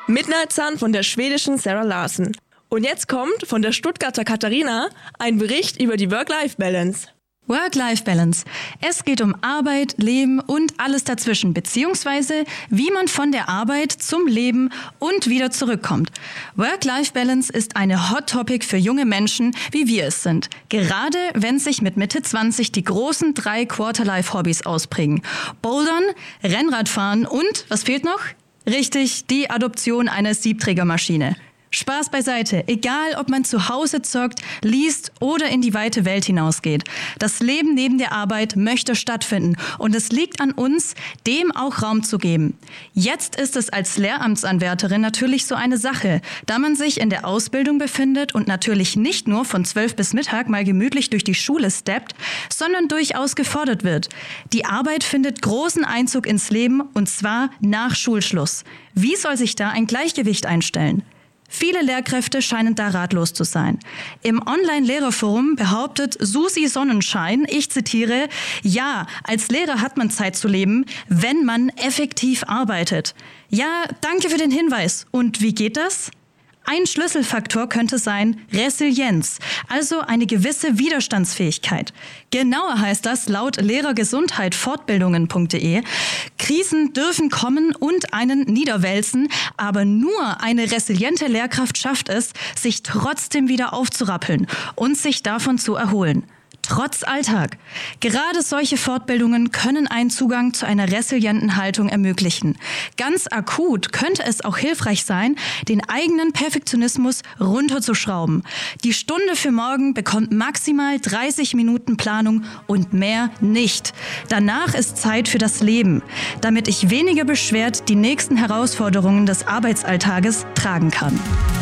Midnight Sun von der schwedischen Sarah Larsson. Und jetzt kommt von der Stuttgarter Katharina ein Bericht über die Work-Life-Balance. Work-Life-Balance. Es geht um Arbeit, Leben und alles dazwischen, beziehungsweise wie man von der Arbeit zum Leben und wieder zurückkommt. Work-Life-Balance ist eine Hot-Topic für junge Menschen, wie wir es sind. Gerade wenn sich mit Mitte 20 die großen 3 Quarter-Life-Hobbys ausprägen. Bouldern, Rennradfahren und, was fehlt noch? Richtig, die Adoption einer Siebträgermaschine. Spaß beiseite, egal ob man zu Hause zockt, liest oder in die weite Welt hinausgeht. Das Leben neben der Arbeit möchte stattfinden und es liegt an uns, dem auch Raum zu geben. Jetzt ist es als Lehramtsanwärterin natürlich so eine Sache, da man sich in der Ausbildung befindet und natürlich nicht nur von 12 bis Mittag mal gemütlich durch die Schule steppt, sondern durchaus gefordert wird. Die Arbeit findet großen Einzug ins Leben und zwar nach Schulschluss. Wie soll sich da ein Gleichgewicht einstellen? Viele Lehrkräfte scheinen da ratlos zu sein. Im Online-Lehrerforum behauptet Susi Sonnenschein, ich zitiere, ja, als Lehrer hat man Zeit zu leben, wenn man effektiv arbeitet. Ja, danke für den Hinweis. Und wie geht das? Ein Schlüsselfaktor könnte sein Resilienz, also eine gewisse Widerstandsfähigkeit. Genauer heißt das laut Lehrergesundheit-Fortbildungen.de. Krisen dürfen kommen und einen niederwälzen, aber nur eine resiliente Lehrkraft schafft es, sich trotzdem wieder aufzurappeln und sich davon zu erholen. Trotz Alltag. Gerade solche Fortbildungen können einen Zugang zu einer resilienten Haltung ermöglichen. Ganz akut könnte es auch hilfreich sein, den eigenen Perfektionismus runterzuschrauben. Die Stunde für morgen bekommt maximal 30 Minuten Planung und mehr nicht. Danach ist Zeit für das Leben, damit ich weniger beschwert die nächsten Herausforderungen des Arbeitsalltages tragen kann.